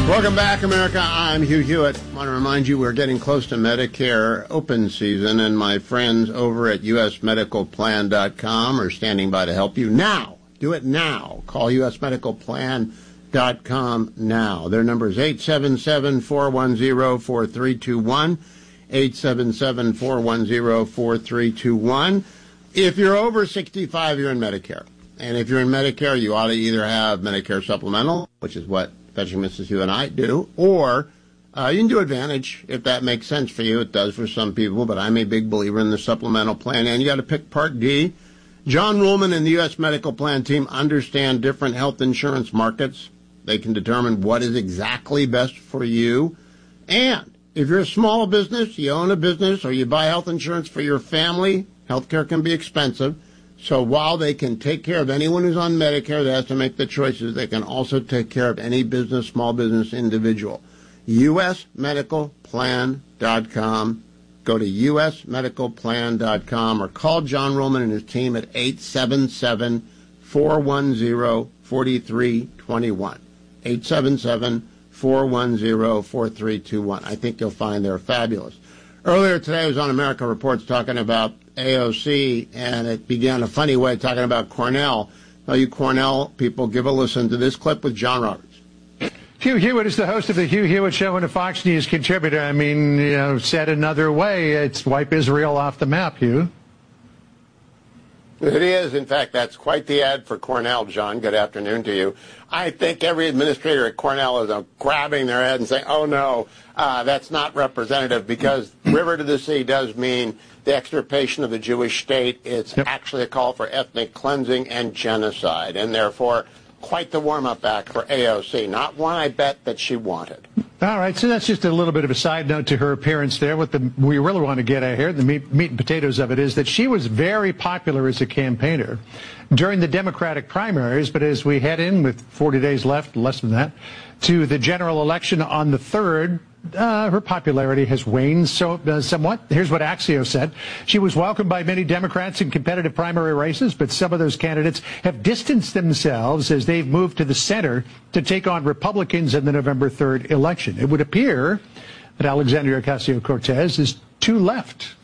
Welcome back, America. I'm Hugh Hewitt. I want to remind you we're getting close to Medicare open season, and my friends over at usmedicalplan.com are standing by to help you now. Do it now. Call usmedicalplan.com now. Their number is 877-410-4321, 877-410-4321. If you're over 65, you're in Medicare. And if you're in Medicare, you ought to either have Medicare Supplemental, which is what Fetching Mrs. Hugh and I do, or you can do Advantage if that makes sense for you. It does for some people, but I'm a big believer in the supplemental plan, and you got to pick Part D. John Ruhlman and the U.S. Medical Plan team understand different health insurance markets. They can determine what is exactly best for you. And if you're a small business, you own a business, or you buy health insurance for your family, healthcare can be expensive. So while they can take care of anyone who's on Medicare that has to make the choices, they can also take care of any business, small business, individual. usmedicalplan.com. Go to usmedicalplan.com or call John Ruhlman and his team at 877-410-4321. 877-410-4321. I think you'll find they're fabulous. Earlier today, I was on America Reports talking about AOC, and it began a funny way talking about Cornell. Now, you Cornell people, give a listen to this clip with John Roberts. Hugh Hewitt is the host of the Hugh Hewitt Show and a Fox News contributor. I mean, said another way, it's wipe Israel off the map, Hugh. It is. In fact, that's quite the ad for Cornell, John. Good afternoon to you. I think every administrator at Cornell is grabbing their head and saying, oh, no, that's not representative, because River to the Sea does mean the extirpation of the Jewish state. It's actually a call for ethnic cleansing and genocide, and therefore quite the warm-up act for AOC. Not one, I bet, that she wanted. All right, so that's just a little bit of a side note to her appearance there. What we really want to get at here, the meat and potatoes of it, is that she was very popular as a campaigner during the Democratic primaries, but as we head in with 40 days left, less than that, to the general election on the 3rd, her popularity has waned somewhat. Here's what Axios said. She was welcomed by many Democrats in competitive primary races, but some of those candidates have distanced themselves as they've moved to the center to take on Republicans in the November 3rd election. It would appear that Alexandria Ocasio-Cortez is too left